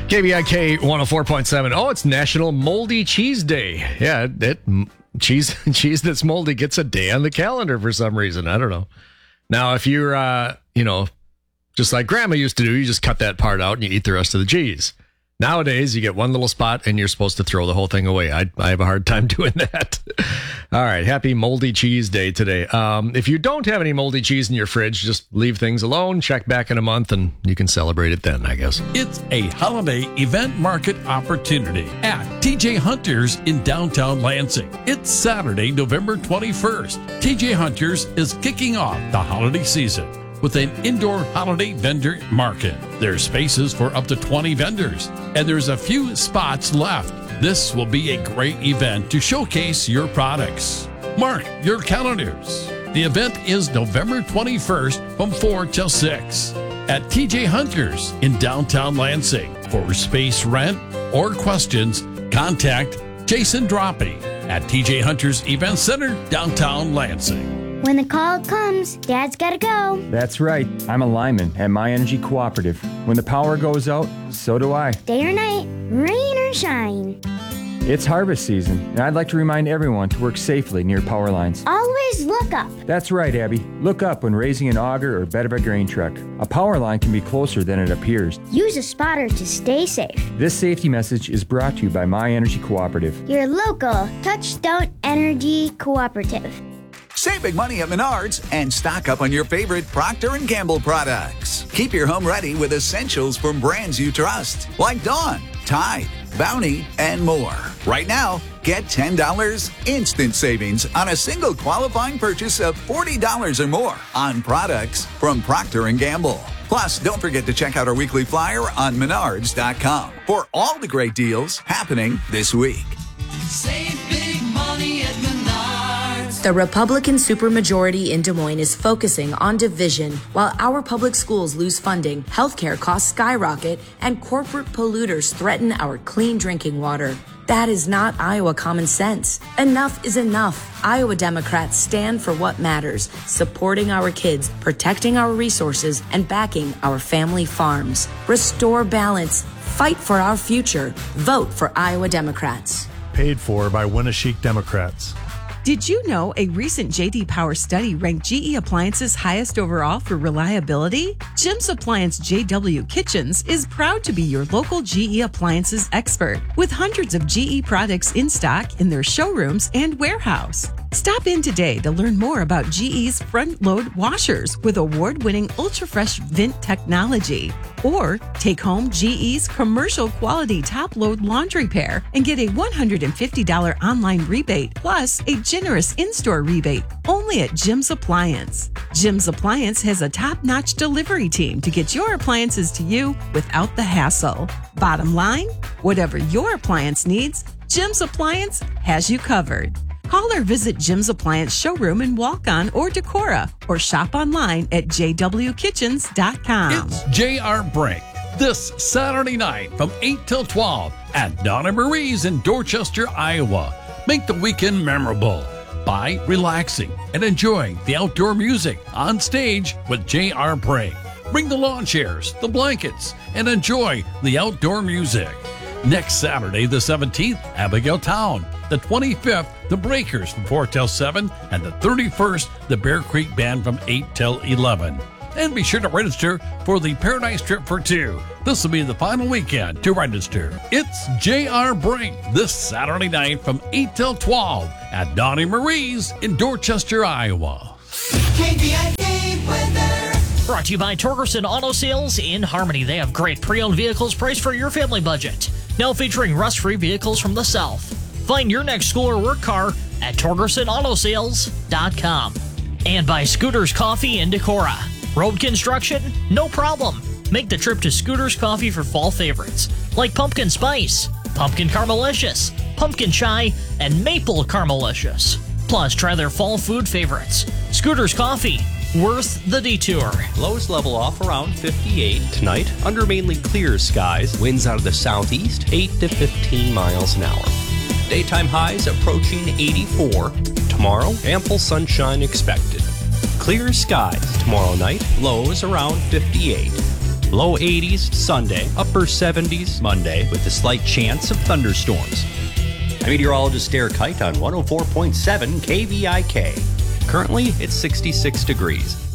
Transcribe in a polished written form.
KBIK 104.7. Oh, it's National Moldy Cheese Day. Yeah, cheese that's moldy gets a day on the calendar for some reason. I don't know. Now, if you're, just like Grandma used to do, you just cut that part out and you eat the rest of the cheese. Nowadays, you get one little spot and you're supposed to throw the whole thing away. I have a hard time doing that. All right. Happy Moldy Cheese Day today. If you don't have any moldy cheese in your fridge, just leave things alone. Check back in a month and you can celebrate it then, I guess. It's a holiday event market opportunity at TJ Hunters in downtown Lansing. It's Saturday, November 21st. TJ Hunters is kicking off the holiday season with an indoor holiday vendor market. There's spaces for up to 20 vendors, and there's a few spots left. This will be a great event to showcase your products. Mark your calendars. The event is November 21st from 4 till 6 at TJ Hunters in downtown Lansing. For space rent or questions, contact Jason Droppy at TJ Hunters Event Center, downtown Lansing. When the call comes, Dad's gotta go. That's right. I'm a lineman at My Energy Cooperative. When the power goes out, so do I. Day or night, rain or shine. It's harvest season, and I'd like to remind everyone to work safely near power lines. Always look up. That's right, Abby. Look up when raising an auger or bed of a grain truck. A power line can be closer than it appears. Use a spotter to stay safe. This safety message is brought to you by My Energy Cooperative. Your local Touchstone Energy Cooperative. Save big money at Menards and stock up on your favorite Procter & Gamble products. Keep your home ready with essentials from brands you trust, like Dawn, Tide, Bounty, and more. Right now, get $10 instant savings on a single qualifying purchase of $40 or more on products from Procter & Gamble. Plus, don't forget to check out our weekly flyer on Menards.com for all the great deals happening this week. Save big money at Menards. The Republican supermajority in Des Moines is focusing on division. While our public schools lose funding, healthcare costs skyrocket, and corporate polluters threaten our clean drinking water. That is not Iowa common sense. Enough is enough. Iowa Democrats stand for what matters, supporting our kids, protecting our resources, and backing our family farms. Restore balance. Fight for our future. Vote for Iowa Democrats. Paid for by Winneshiek Democrats. Did you know a recent J.D. Power study ranked GE Appliances highest overall for reliability? Jim's Appliance JW Kitchens is proud to be your local GE Appliances expert with hundreds of GE products in stock in their showrooms and warehouse. Stop in today to learn more about GE's front-load washers with award-winning ultra-fresh vent technology. Or take home GE's commercial quality top-load laundry pair and get a $150 online rebate plus a generous in-store rebate only at Jim's Appliance. Jim's Appliance has a top-notch delivery team to get your appliances to you without the hassle. Bottom line, whatever your appliance needs, Jim's Appliance has you covered. Call or visit Jim's Appliance showroom in Walk-On or Decorah, or shop online at jwkitchens.com. It's J.R. Brink this Saturday night from 8 till 12 at Donna Marie's in Dorchester, Iowa. Make the weekend memorable by relaxing and enjoying the outdoor music on stage with J.R. Brink. Bring the lawn chairs, the blankets, and enjoy the outdoor music. Next Saturday, the 17th, Abigail Town. The 25th, the Breakers from 4 till 7. And the 31st, the Bear Creek Band from 8 till 11. And be sure to register for the Paradise Trip for Two. This will be the final weekend to register. It's J.R. Brink this Saturday night from 8 till 12 at Donnie Marie's in Dorchester, Iowa. KBIK weather. Brought to you by Torgerson Auto Sales in Harmony. They have great pre-owned vehicles priced for your family budget. Now featuring rust-free vehicles from the South. Find your next school or work car at TorgersonAutoSales.com. And by Scooters Coffee in Decorah. Road construction? No problem. Make the trip to Scooters Coffee for fall favorites like Pumpkin Spice, Pumpkin Caramelicious, Pumpkin Chai, and Maple Caramelicious. Plus, try their fall food favorites. Scooters Coffee, worth the detour. Lows level off around 58 tonight under mainly clear skies. Winds out of the southeast, 8 to 15 miles an hour. Daytime highs approaching 84. Tomorrow, ample sunshine expected. Clear skies tomorrow night, lows around 58. Low 80s Sunday, upper 70s Monday, with a slight chance of thunderstorms. I'm meteorologist Derek Height on 104.7 KVIK. Currently, it's 66 degrees.